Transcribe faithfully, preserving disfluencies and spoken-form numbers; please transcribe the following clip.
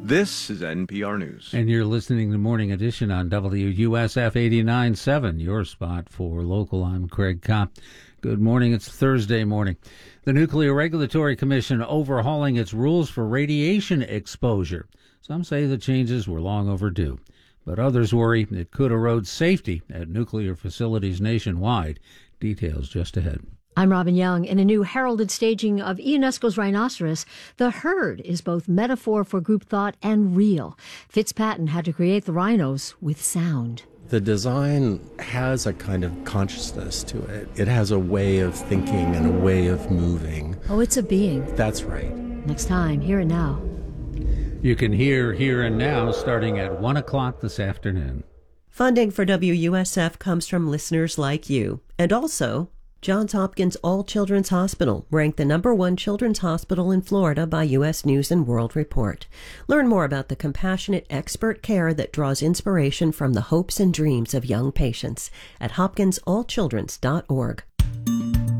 This is N P R News. And you're listening to Morning Edition on W U S F eighty-nine point seven, your spot for local. I'm Craig Kopp. Good morning. It's Thursday morning. The Nuclear Regulatory Commission overhauling its rules for radiation exposure. Some say the changes were long overdue, but others worry it could erode safety at nuclear facilities nationwide. Details just ahead. I'm Robin Young. In a new heralded staging of Ionesco's Rhinoceros, the herd is both metaphor for group thought and real. Fitzpatrick had to create the rhinos with sound. The design has a kind of consciousness to it. It has a way of thinking and a way of moving. Oh, it's a being. That's right. Next time, Here and Now. You can hear Here and Now starting at one o'clock this afternoon. Funding for W U S F comes from listeners like you, and also Johns Hopkins All Children's Hospital, ranked the number one children's hospital in Florida by U S News and World Report. Learn more about the compassionate expert care that draws inspiration from the hopes and dreams of young patients at hopkins all children's dot org.